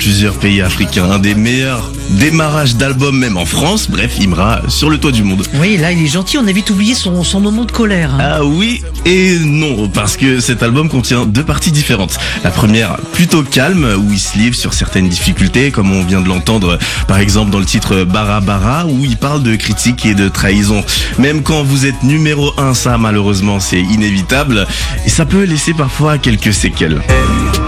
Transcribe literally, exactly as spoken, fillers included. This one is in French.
plusieurs pays africains. Un des meilleurs démarrages d'albums même en France. Bref, Imra sur le toit du monde. Oui, là, il est gentil. On a vite oublié son, son moment de colère. hein. Ah oui et non, parce que cet album contient deux parties différentes. La première, plutôt calme, où il se livre sur certaines difficultés, comme on vient de l'entendre, par exemple dans le titre Bara Bara, où il parle de critique et de trahison. Même quand vous êtes numéro un, ça, malheureusement, c'est inévitable, et ça peut laisser parfois quelques séquelles.